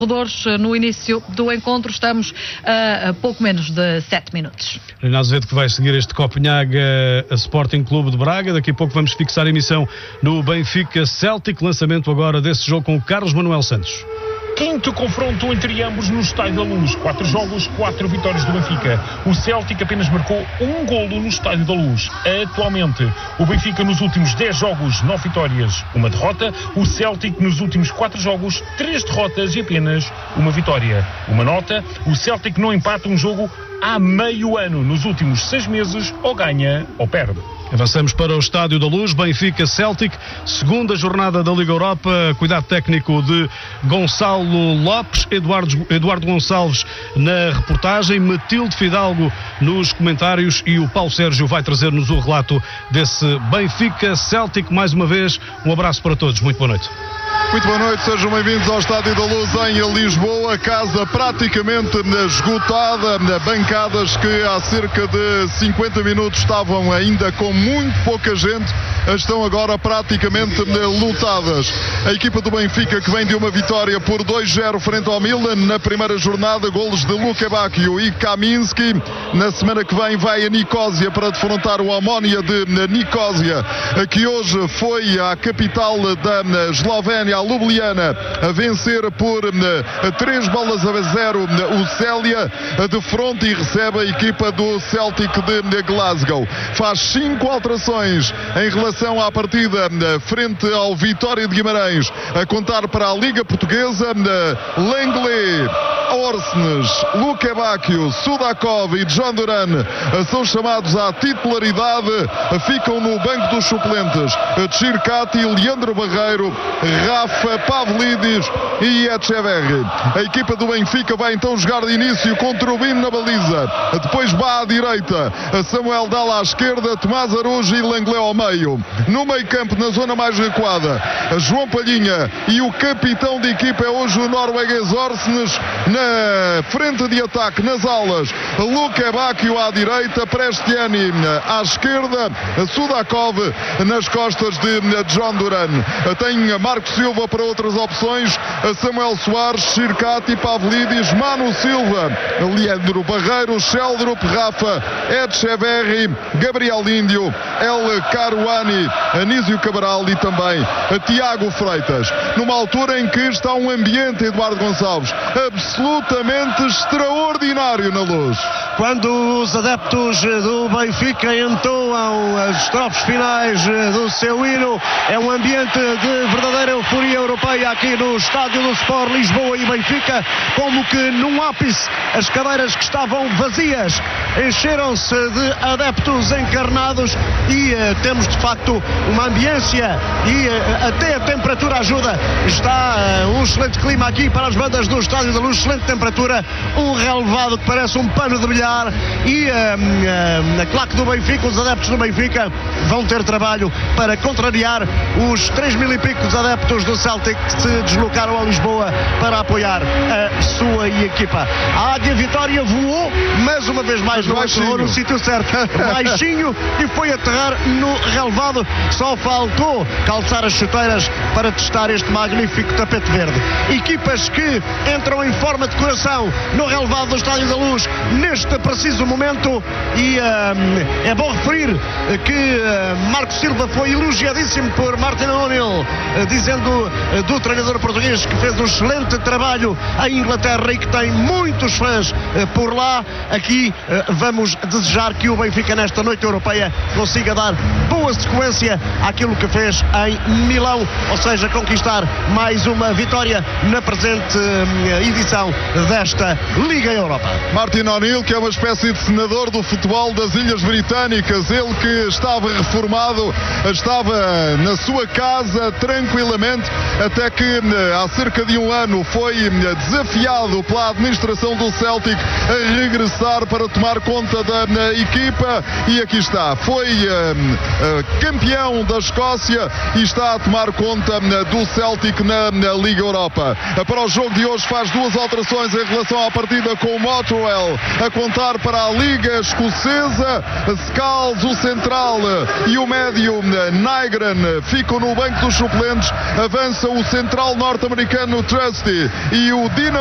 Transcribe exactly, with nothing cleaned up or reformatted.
No início do encontro, estamos a pouco menos de sete minutos. Helena Azevedo, que vai seguir este Copenhaga a Sporting Clube de Braga. Daqui a pouco vamos fixar a emissão no Benfica Celtic. Lançamento agora desse jogo com o Carlos Manuel Santos. Quinto confronto entre ambos no Estádio da Luz. Quatro jogos, quatro vitórias do Benfica. O Celtic apenas marcou um golo no Estádio da Luz. Atualmente, o Benfica nos últimos dez jogos, nove vitórias, uma derrota. O Celtic nos últimos quatro jogos, três derrotas e apenas uma vitória. Uma nota, o Celtic não empata um jogo há meio ano. Nos últimos seis meses, ou ganha ou perde. Avançamos para o Estádio da Luz, Benfica Celtic, segunda jornada da Liga Europa, cuidado técnico de Gonçalo Lopes, Eduardo, Eduardo Gonçalves na reportagem, Matilde Fidalgo nos comentários e o Paulo Sérgio vai trazer-nos o relato desse Benfica Celtic. Mais uma vez, um abraço para todos, muito boa noite. Muito boa noite, sejam bem-vindos ao Estádio da Luz em Lisboa, casa praticamente esgotada, bancadas que há cerca de cinquenta minutos estavam ainda com muito pouca gente, estão agora praticamente lotadas. A equipa do Benfica, que vem de uma vitória por dois zero frente ao Milan na primeira jornada, golos de Luka Bacchio e Kaminski. Na semana que vem vai a Nicósia para defrontar o Omonia de Nicósia, que hoje foi à capital da Eslovénia, a Ljubljana, a vencer por três bolas a zero o Célia, de frente, e recebe a equipa do Celtic de Glasgow. Faz cinco alterações em relação à partida frente ao Vitória de Guimarães, a contar para a Liga Portuguesa. Langley, Orsnes, Luka Bacchio, Sudakov e John Duran são chamados à titularidade, ficam no banco dos suplentes Tchirkati, Leandro Barreiro, Rafa, Pavlidis e Echeverri. A equipa do Benfica vai então jogar de início com Trubin na baliza, depois Bá à direita, Samuel Dalla à esquerda, Tomás Arujo e Langley ao meio. No meio campo, na zona mais recuada, João Palhinha, e o capitão de equipa é hoje o norueguês Orsnes. Na frente de ataque, nas alas, Luka Bacchio à direita, Prestiani à esquerda, Sudakov nas costas de John Duran. Tem Marco Silva para outras opções, Samuel Soares, Tchirkati, Pavlidis, Manu Silva, Leandro Barreiro, Sheldrup, Rafa, Echeverri, Gabriel Índio, El Caruani, Anísio Cabral e também Tiago Freitas. Numa altura em que está um ambiente, Eduardo Gonçalves, absolutamente extraordinário na Luz. Quando os adeptos do Benfica entoam as estrofes finais do seu hino, é um ambiente de verdadeira euforia europeia aqui no Estádio do Sport Lisboa e Benfica, como que num ápice as cadeiras que estavam vazias encheram-se de adeptos encarnados e uh, temos de facto uma ambiência e uh, até a temperatura ajuda. Está uh, um excelente clima aqui para as bandas do Estádio da Luz, excelente temperatura, um relevado que parece um pano de bilhar e uh, uh, na claque do Benfica, os adeptos do Benfica vão ter trabalho para contrariar os três mil e pico dos adeptos do Celtic que se deslocaram a Lisboa para apoiar a sua equipa. A Águia Vitória voou, mas uma vez mais não aterrou no sítio certo, baixinho, e foi aterrar no relevado. Só faltou calçar as chuteiras para testar este magnífico tapete verde. Equipas que entram em forma de coração no relevado do Estádio da Luz neste preciso momento, e uh, é bom referir que uh, Marco Silva foi elogiadíssimo por Martin O'Neill, uh, dizendo uh, do treinador português que fez um excelente trabalho em Inglaterra e que tem muitos fãs uh, por lá. Aqui uh, vamos desejar que o Benfica nesta noite europeia consiga dar boa sequência àquilo que fez em Milão, ou seja, conquistar mais uma vitória na presente uh, edição desta Liga Europa. Martin O'Neill, que é uma espécie de senador do futebol das Ilhas Britânicas, ele que estava reformado, estava na sua casa tranquilamente, até que há cerca de um ano foi desafiado pela administração do Celtic a regressar para tomar conta da equipa, e aqui está, foi uh, campeão da Escócia e está a tomar conta do Celtic na, na Liga Europa. Para o jogo de hoje faz duas alterações em relação à partida com o Motherwell, a contar para a Liga Escocesa. Scales, o central, e o médio Nygren ficam no banco dos suplentes. Avança o central norte-americano Trusty e o Dinamo